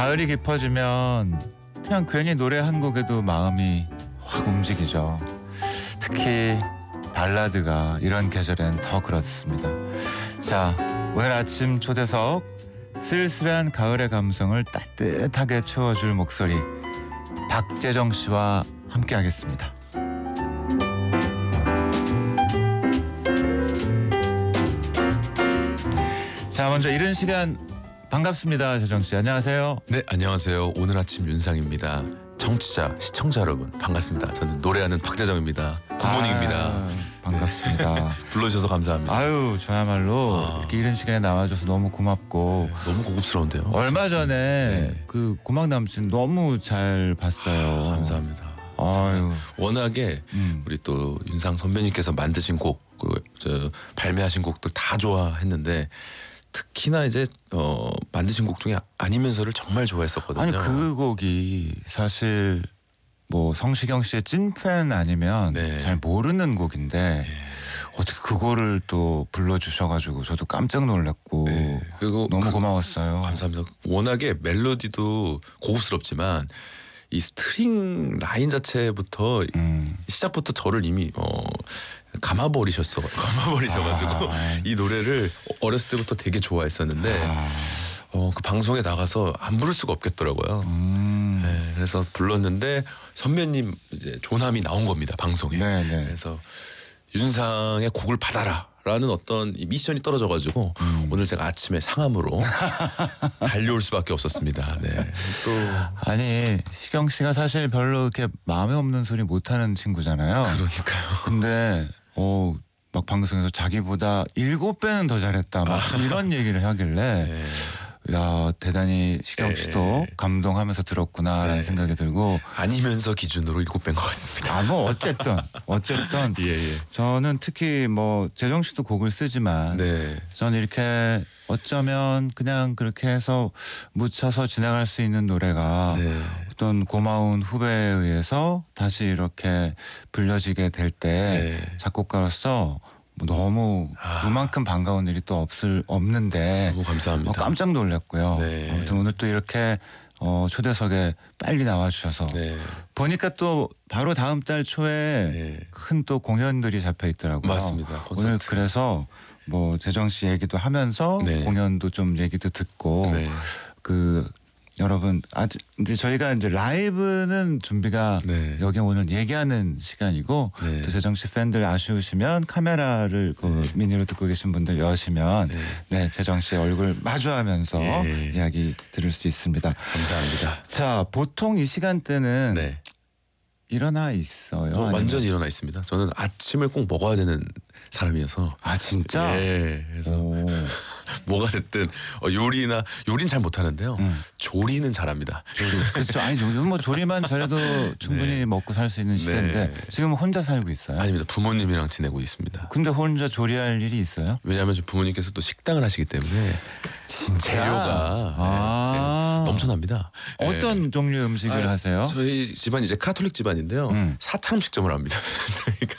가을이 깊어지면 그냥 괜히 노래 한 곡에도 마음이 확 움직이죠. 특히 발라드가 이런 계절엔 더 그렇습니다. 자, 오늘 아침 초대석 쓸쓸한 가을의 감성을 따뜻하게 채워줄 목소리 박재정 씨와 함께하겠습니다. 자, 먼저 이른 시간 반갑습니다. 재정 씨, 안녕하세요. 네, 안녕하세요. 오늘 아침 윤상입니다. 청취자, 시청자 여러분 반갑습니다. 저는 노래하는 박재정입니다. 굿모닝입니다. 반갑습니다. 불러주셔서 감사합니다. 아유, 저야말로 이렇게 이른 시간에 나와줘서 너무 고맙고. 너무 고급스러운데요. 얼마 전에 그 고막 남친 너무 잘 봤어요. 감사합니다. 아유, 워낙에 우리 또 윤상 선배님께서 만드신 곡, 발매하신 곡들 다 좋아했는데 특히나 이제 만드신 곡 중에 아니면서를 정말 좋아했었거든요. 아니 그 곡이 사실 뭐 성시경 씨의 찐팬 아니면 잘 모르는 곡인데 어떻게 그거를 또 불러주셔가지고 저도 깜짝 놀랐고 그리고 너무 고마웠어요. 감사합니다. 워낙에 멜로디도 고급스럽지만 이 스트링 라인 자체부터 시작부터 저를 이미 감아버리셔가지고 이 노래를 어렸을 때부터 되게 좋아했었는데 그 방송에 나가서 안 부를 수가 없겠더라고요. 네, 그래서 불렀는데 선배님 이제 조남이 나온 겁니다, 방송에. 네네. 그래서 윤상의 곡을 받아라라는 어떤 미션이 떨어져가지고 오늘 제가 아침에 상암으로 달려올 수밖에 없었습니다. 네. 또 아니 시경 씨가 사실 별로 이렇게 마음에 없는 소리 못하는 친구잖아요. 그러니까요. 근데 막 방송에서 자기보다 7배는 더 잘했다 막 이런 얘기를 하길래 야, 대단히 시경 씨도 감동하면서 들었구나라는 생각이 들고. 아니면서 기준으로 7배인 것 같습니다. 뭐 어쨌든 저는 특히 뭐 재정 씨도 곡을 쓰지만 저는 이렇게 어쩌면 그냥 그렇게 해서 묻혀서 지나갈 수 있는 노래가 어떤 고마운 후배에 의해서 다시 이렇게 불려지게 될 때 작곡가로서 너무 그만큼 반가운 일이 또 없는데 너무 감사합니다. 깜짝 놀랐고요. 아무튼 오늘 또 이렇게 초대석에 빨리 나와주셔서 보니까 또 바로 다음 달 초에 큰 또 공연들이 잡혀 있더라고요. 맞습니다. 콘서트. 오늘 그래서 뭐 재정 씨 얘기도 하면서 공연도 좀 얘기도 듣고 여러분 이제 저희가 이제 라이브는 준비가 여기 오늘 얘기하는 시간이고 또 재정 씨 팬들 아쉬우시면 카메라를 미니로 듣고 계신 분들 여시면 재정 씨의 얼굴 마주하면서 이야기 들을 수 있습니다. 감사합니다. 자, 보통 이 시간대는 일어나 있어요? 완전히 일어나 있습니다. 저는 아침을 꼭 먹어야 되는 사람이어서. 아, 진짜? 네. 그래서 뭐가 됐든 요리는 잘 못하는데요. 조리는 잘합니다. 그렇죠. 아니 뭐 조리만 잘해도 충분히 먹고 살 수 있는 시대인데 지금 혼자 살고 있어요? 아닙니다. 부모님이랑 지내고 있습니다. 근데 혼자 조리할 일이 있어요? 왜냐하면 부모님께서 또 식당을 하시기 때문에 재료가 넘쳐납니다. 어떤 종류의 음식을 하세요? 저희 집안이 이제 카톨릭 집안인데요. 사찰 음식점을 합니다. 저희가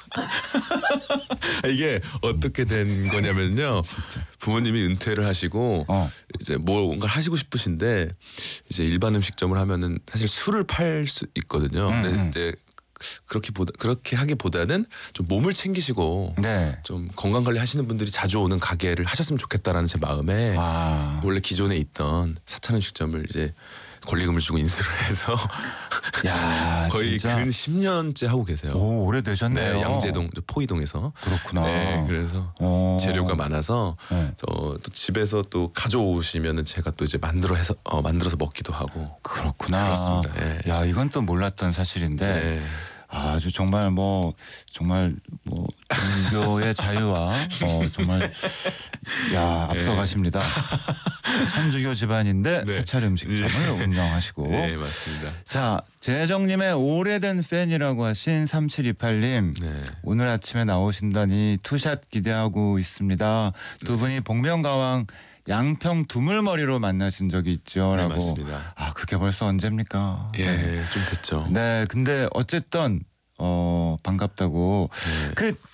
이게 어떻게 된 거냐면요. 부모님이 은퇴를 하시고 이제 뭔가를 하시고 싶으신데 이제 일반 음식점을 하면은 사실 술을 팔 수 있거든요. 근데 이제 그렇게 하기보다는 좀 몸을 챙기시고 좀 건강 관리 하시는 분들이 자주 오는 가게를 하셨으면 좋겠다라는 제 마음에 원래 기존에 있던 사찰 음식점을 이제 권리금을 주고 인수를 해서 거의 진짜? 근 10년째 하고 계세요. 오, 오래되셨네요. 양재동 포이동에서. 그렇구나. 그래서 재료가 많아서 또 집에서 또 가져오시면은 제가 또 이제 만들어서 먹기도 하고. 그렇구나. 그렇습니다. 야, 이건 또 몰랐던 사실인데. 아주 정말 종교의 자유와 정말 앞서가십니다. 천주교 집안인데 사찰 음식점을 운영하시고. 네, 맞습니다. 자, 재정님의 오래된 팬이라고 하신 3728님 오늘 아침에 나오신다니 투샷 기대하고 있습니다. 두 분이 복면가왕 양평 두물머리로 만나신 적이 있죠. 네, 라고. 맞습니다. 그게 벌써 언제입니까? 좀 됐죠. 근데 어쨌든 반갑다고.